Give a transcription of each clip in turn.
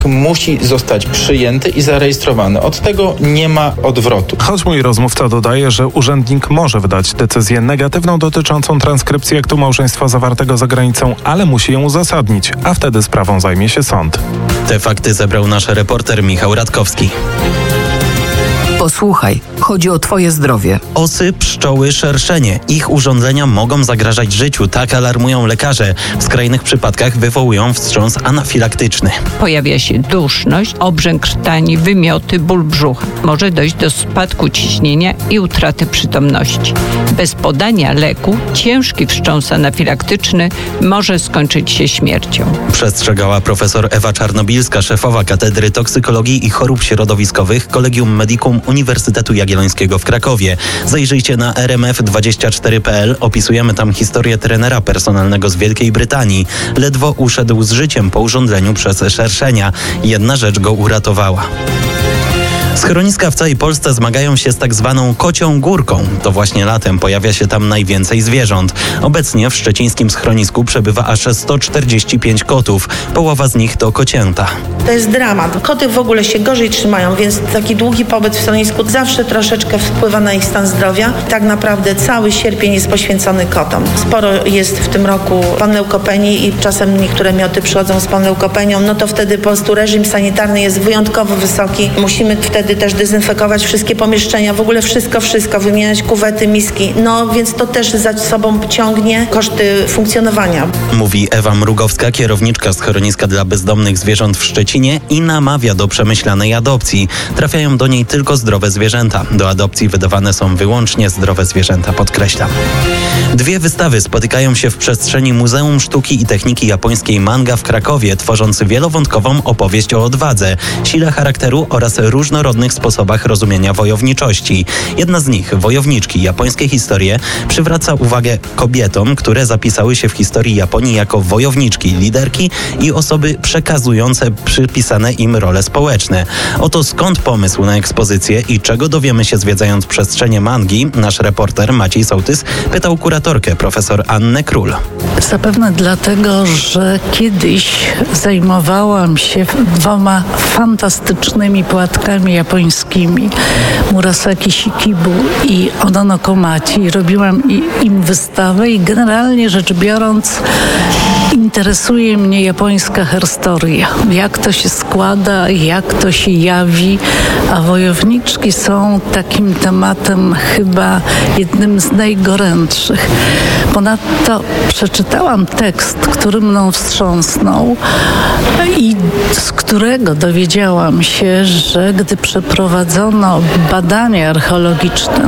musi zostać przyjęty i zarejestrowany. Od tego nie ma odwrotu. Choć mój rozmówca dodaje, że urzędnik może wydać decyzję negatywną dotyczącą transkrypcji aktu małżeństwa zawartego za granicą, ale musi ją uzasadnić, a wtedy sprawą zajmie się sąd. Te fakty zebrał nasz reporter Michał Radkowski. Posłuchaj, chodzi o twoje zdrowie. Osy, pszczoły, szerszenie. Ich urządzenia mogą zagrażać życiu, tak alarmują lekarze. W skrajnych przypadkach wywołują wstrząs anafilaktyczny. Pojawia się duszność, obrzęk krtani, wymioty, ból brzucha. Może dojść do spadku ciśnienia i utraty przytomności. Bez podania leku ciężki wstrząs anafilaktyczny może skończyć się śmiercią. Przestrzegała profesor Ewa Czarnobilska, szefowa Katedry Toksykologii i Chorób Środowiskowych Collegium Medicum Uniwersytetu Jagiellońskiego w Krakowie. Zajrzyjcie na rmf24.pl. Opisujemy tam historię trenera personalnego z Wielkiej Brytanii. Ledwo uszedł z życiem po urządzeniu przez szerszenia. Jedna rzecz go uratowała. Schroniska w całej Polsce zmagają się z tak zwaną kocią górką. To właśnie latem pojawia się tam najwięcej zwierząt. Obecnie w szczecińskim schronisku przebywa aż 145 kotów. Połowa z nich to kocięta. To jest dramat. Koty w ogóle się gorzej trzymają, więc taki długi pobyt w schronisku zawsze troszeczkę wpływa na ich stan zdrowia. Tak naprawdę cały sierpień jest poświęcony kotom. Sporo jest w tym roku panleukopenii i czasem niektóre mioty przychodzą z panleukopenią, no to wtedy po prostu reżim sanitarny jest wyjątkowo wysoki. Musimy wtedy też dezynfekować wszystkie pomieszczenia, w ogóle wszystko, wymieniać kuwety, miski. No więc to też za sobą ciągnie koszty funkcjonowania. Mówi Ewa Mrugowska, kierowniczka schroniska dla bezdomnych zwierząt w Szczecinie i namawia do przemyślanej adopcji. Trafiają do niej tylko zdrowe zwierzęta. Do adopcji wydawane są wyłącznie zdrowe zwierzęta, podkreślam. Dwie wystawy spotykają się w przestrzeni Muzeum Sztuki i Techniki Japońskiej Manga w Krakowie, tworząc wielowątkową opowieść o odwadze, sile charakteru oraz różnorodnych sposobach rozumienia wojowniczości. Jedna z nich, wojowniczki, japońskie historie, przywraca uwagę kobietom, które zapisały się w historii Japonii jako wojowniczki, liderki i osoby przekazujące przypisane im role społeczne. Oto skąd pomysł na ekspozycję i czego dowiemy się zwiedzając przestrzenie mangi, nasz reporter Maciej Sołtys pytał kuratorkę profesor Annę Król. Zapewne dlatego, że kiedyś zajmowałam się dwoma fantastycznymi płatkami japońskimi, Murasaki Shikibu i Onono Komachi. Robiłam im wystawę i generalnie rzecz biorąc interesuje mnie japońska historia. Jak to się składa, jak to się jawi, a wojowniczki są takim tematem chyba jednym z najgorętszych. Ponadto przeczytałam tekst, który mną wstrząsnął i z którego dowiedziałam się, że gdy przeprowadzono badania archeologiczne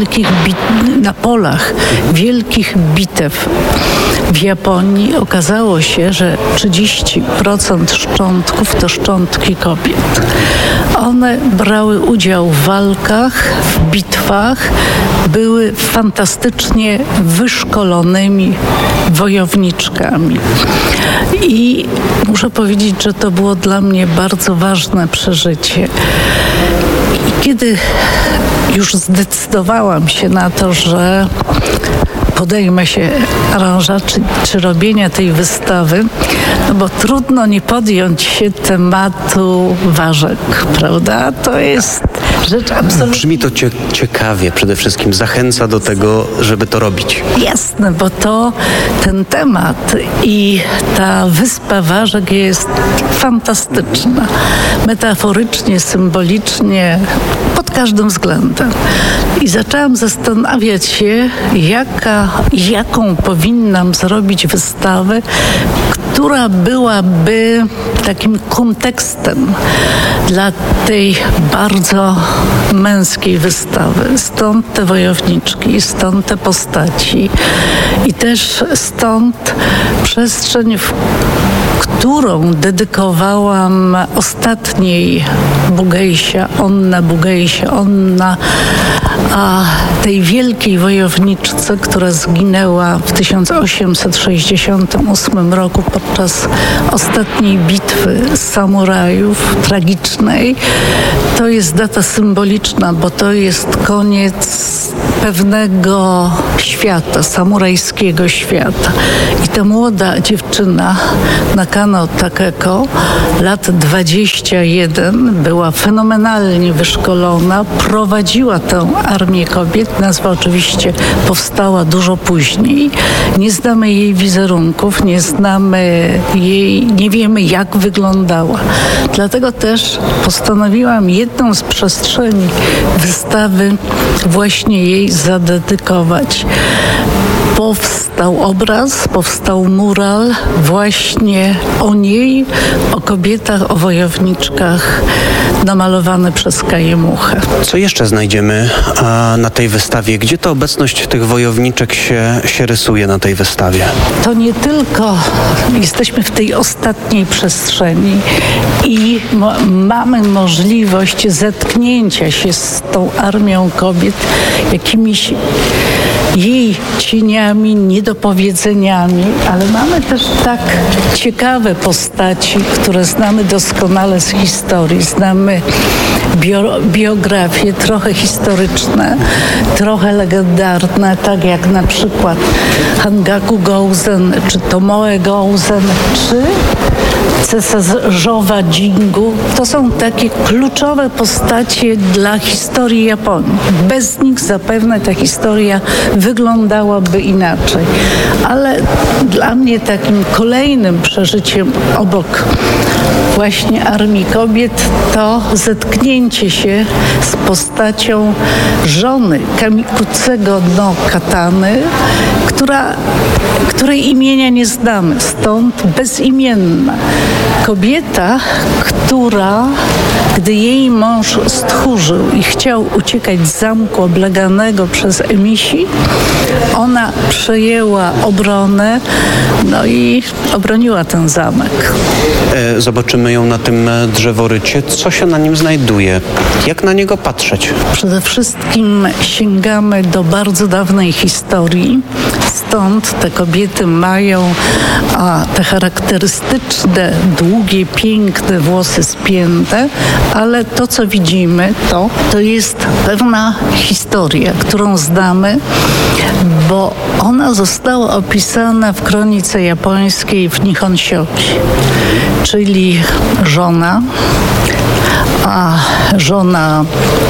na polach wielkich bitew w Japonii, okazało się, że 30% szczątków to szczątki kobiet. One brały udział w walkach, w bitwach, były fantastycznie wyszkolonymi wojowniczkami. I muszę powiedzieć, że to było dla mnie bardzo ważne przeżycie. I kiedy już zdecydowałam się na to, że podejmę się aranża czy robienia tej wystawy, no bo trudno nie podjąć się tematu ważek, prawda? To jest rzecz absolutnie... Brzmi to ciekawie przede wszystkim. Zachęca do tego, żeby to robić. Jasne, bo to ten temat i ta wyspa ważek jest fantastyczna. Metaforycznie, symbolicznie, pod każdym względem. I zaczęłam zastanawiać się, jaką powinnam zrobić wystawę, która byłaby takim kontekstem dla tej bardzo męskiej wystawy. Stąd te wojowniczki, stąd te postaci i też stąd przestrzeń, którą dedykowałam ostatniej Onna, tej wielkiej wojowniczce, która zginęła w 1868 roku podczas ostatniej bitwy samurajów, tragicznej. To jest data symboliczna, bo to jest koniec pewnego świata, samurajskiego świata. I ta młoda dziewczyna, Nakano Takeko, lat 21, była fenomenalnie wyszkolona, prowadziła tę armię kobiet. Nazwa oczywiście powstała dużo później. Nie znamy jej wizerunków, nie znamy jej, nie wiemy jak wyglądała. Dlatego też postanowiłam jedną z przestrzeni wystawy właśnie jej zadedykować. Powstał obraz, powstał mural właśnie o niej, o kobietach, o wojowniczkach, namalowany przez Kaję Muchę. Co jeszcze znajdziemy na tej wystawie? Gdzie ta obecność tych wojowniczek się rysuje na tej wystawie? To nie tylko jesteśmy w tej ostatniej przestrzeni i mamy możliwość zetknięcia się z tą armią kobiet, jakimiś jej cieniami, niedopowiedzeniami, ale mamy też tak ciekawe postaci, które znamy doskonale z historii. Znamy biografie trochę historyczne, trochę legendarne, tak jak na przykład Hangaku Gouzen, czy Tomoe Gouzen, czy cesarzowa Jingu. To są takie kluczowe postacie dla historii Japonii. Bez nich zapewne ta historia wyglądałaby inaczej. Ale dla mnie takim kolejnym przeżyciem obok właśnie Armii Kobiet to zetknięcie się z postacią żony Kamikutsego no Katany, której imienia nie znamy, stąd bezimienna. Kobieta, która, gdy jej mąż stchórzył i chciał uciekać z zamku obleganego przez emisi, ona przejęła obronę, no i obroniła ten zamek. Zobaczymy ją na tym drzeworycie. Co się na nim znajduje? Jak na niego patrzeć? Przede wszystkim sięgamy do bardzo dawnej historii. Stąd te kobiety mają te charakterystyczne, długie, piękne włosy spięte, ale to, co widzimy, to jest pewna historia, którą znamy, bo ona została opisana w kronice japońskiej w Nihon Shoki, czyli żona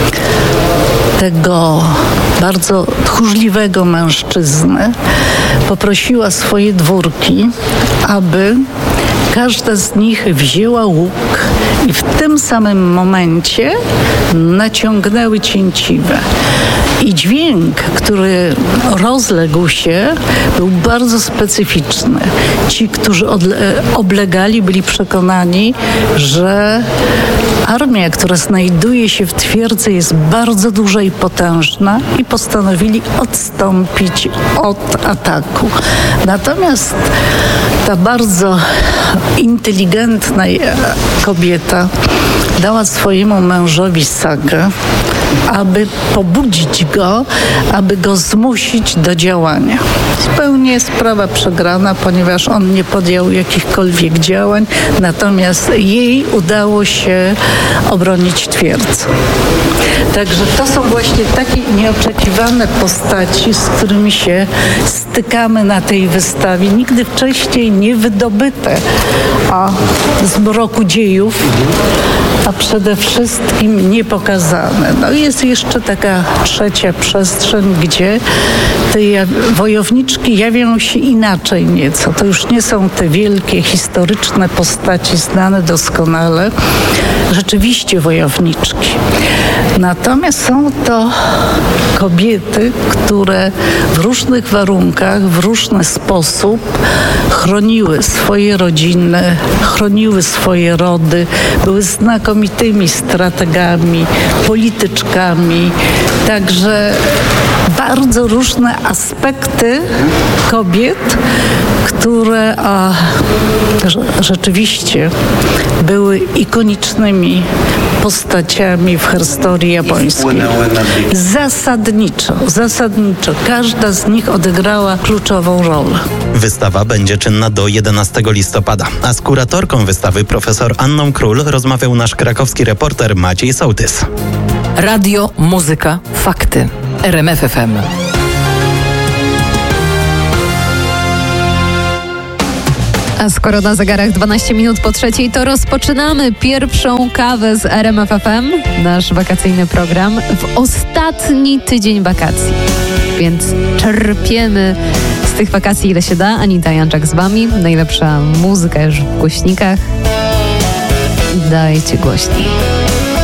tego bardzo tchórzliwego mężczyzny poprosiła swoje dwórki, aby każda z nich wzięła łuk i w tym samym momencie naciągnęły cięciwe. I dźwięk, który rozległ się, był bardzo specyficzny. Ci, którzy oblegali, byli przekonani, że armia, która znajduje się w twierdzy, jest bardzo duża i potężna i postanowili odstąpić od ataku. Natomiast ta bardzo inteligentna kobieta dała swojemu mężowi sagę, aby pobudzić go, aby go zmusić do działania. Zupełnie sprawa przegrana, ponieważ on nie podjął jakichkolwiek działań, natomiast jej udało się obronić twierdzę. Także to są właśnie takie nieoczekiwane postaci, z którymi się stykamy na tej wystawie. Nigdy wcześniej nie wydobyte z mroku dziejów, a przede wszystkim niepokazane. No i jest jeszcze taka trzecia przestrzeń, gdzie te wojowniczki jawią się inaczej nieco. To już nie są te wielkie, historyczne postaci znane doskonale, rzeczywiście wojowniczki. Natomiast są to kobiety, które w różnych warunkach, w różny sposób chroniły swoje rodziny, chroniły swoje rody, były znakomitymi strategami, polityczkami. Także bardzo różne aspekty kobiet, które rzeczywiście były ikonicznymi postaciami w historii japońskiej. Zasadniczo. Każda z nich odegrała kluczową rolę. Wystawa będzie czynna do 11 listopada, a z kuratorką wystawy profesor Anną Król rozmawiał nasz krakowski reporter Maciej Sołtys. Radio, muzyka, fakty. RMF FM. A skoro na zegarach 12 minut po 3:00, to rozpoczynamy pierwszą kawę z RMF FM, nasz wakacyjny program, w ostatni tydzień wakacji. Więc czerpiemy z tych wakacji ile się da. Anita Janczak z wami, najlepsza muzyka już w głośnikach. Dajcie głośniej.